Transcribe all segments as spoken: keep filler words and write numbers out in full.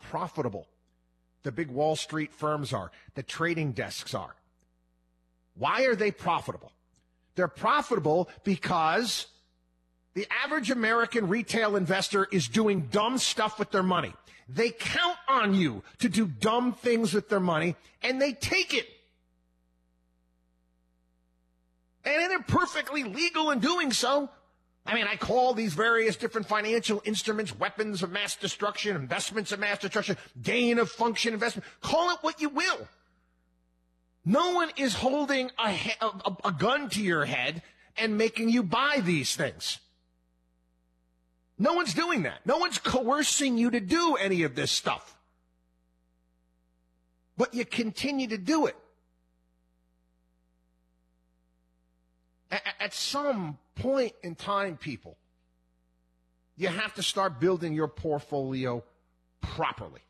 profitable. The big Wall Street firms are. The trading desks are. Why are they profitable? They're profitable because the average American retail investor is doing dumb stuff with their money. They count on you to do dumb things with their money, and they take it. And they're perfectly legal in doing so. I mean, I call these various different financial instruments weapons of mass destruction, investments of mass destruction, gain of function investment. Call it what you will. No one is holding a, a, a gun to your head and making you buy these things. No one's doing that. No one's coercing you to do any of this stuff. But you continue to do it. At some point in time, people, you have to start building your portfolio properly.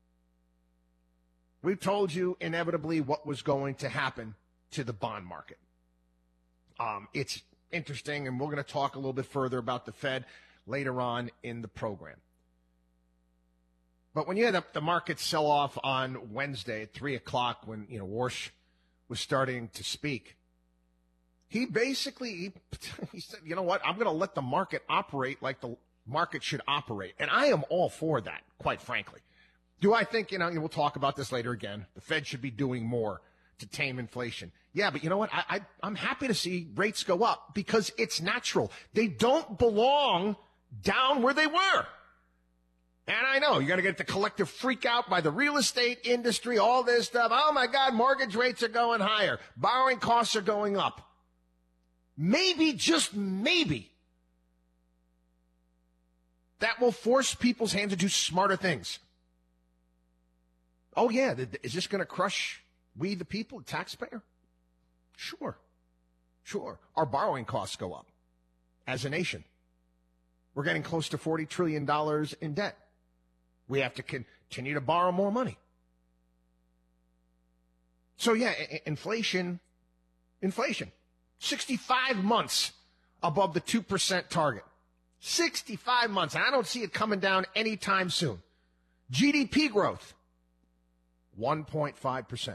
We've told you inevitably what was going to happen to the bond market. Um, it's interesting, and we're going to talk a little bit further about the Fed later on in the program. But when you had the market sell off on Wednesday at three o'clock when, you know, Warsh was starting to speak, he basically, he, he said, you know what, I'm going to let the market operate like the market should operate. And I am all for that, quite frankly. Do I think, you know, we'll talk about this later again, the Fed should be doing more to tame inflation? Yeah, but you know what, I, I, I'm happy to see rates go up because it's natural. They don't belong down where they were. And I know you're going to get the collective freak out by the real estate industry, all this stuff. Oh my God, mortgage rates are going higher. Borrowing costs are going up. Maybe, just maybe, that will force people's hands to do smarter things. Oh yeah, is this going to crush we the people, the taxpayer? Sure. Sure. Our borrowing costs go up as a nation. We're getting close to forty trillion dollars in debt. We have to continue to borrow more money. So yeah, inflation, inflation. sixty-five months above the two percent target. sixty-five months. And I don't see it coming down anytime soon. G D P growth, one point five percent.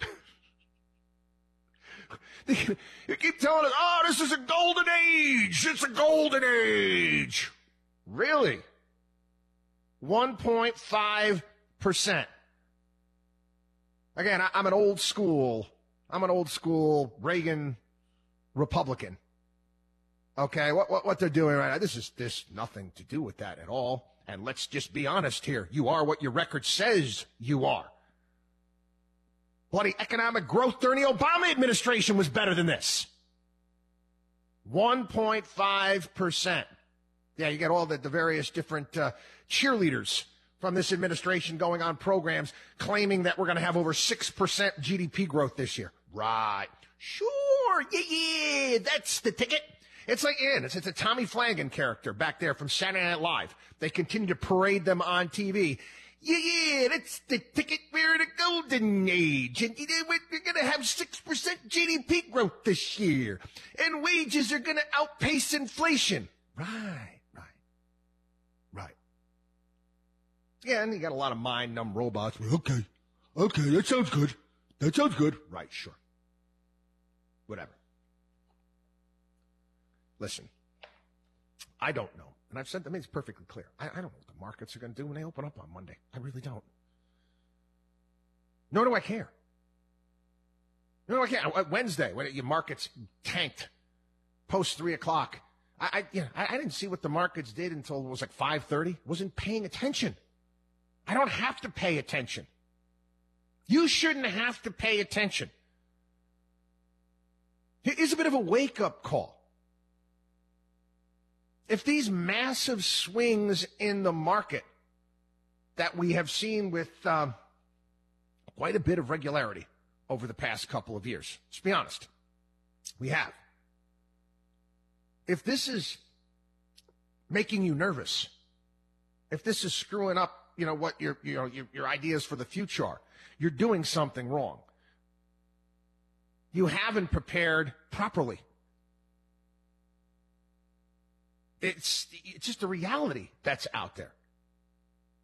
You keep telling us, oh, this is a golden age. It's a golden age. Really? one point five percent. Again, I'm an old school, I'm an old school Reagan Republican. Okay, what, what, what they're doing right now, this is, this nothing to do with that at all. And let's just be honest here. You are what your record says you are. Bloody economic growth during the Obama administration was better than this. one point five percent. Yeah, you get all the, the various different uh, cheerleaders from this administration going on programs claiming that we're going to have over six percent G D P growth this year. Right. Sure. Yeah, yeah. That's the ticket. It's like, yeah, it's, it's a Tommy Flanagan character back there from Saturday Night Live. They continue to parade them on T V. Yeah, yeah, that's the ticket. We're in a golden age. And we're going to have six percent G D P growth this year. And wages are going to outpace inflation. Right, right, right. Yeah, and you got a lot of mind-numb robots. Okay, okay, that sounds good. That sounds good. Right, sure. Whatever. Listen, I don't know. And I've said, I mean, it's perfectly clear. I, I don't know what the markets are going to do when they open up on Monday. I really don't. Nor do I care. Nor do I care. Wednesday, when your markets tanked post three o'clock, I, I, you know, I, I didn't see what the markets did until it was like five thirty. Wasn't paying attention. I don't have to pay attention. You shouldn't have to pay attention. Here's a bit of a wake-up call. If these massive swings in the market that we have seen with um, quite a bit of regularity over the past couple of years, let's be honest, we have. If this is making you nervous, if this is screwing up, you know, what your, you know, your, your ideas for the future are, you're doing something wrong. You haven't prepared properly. It's, it's just a reality that's out there.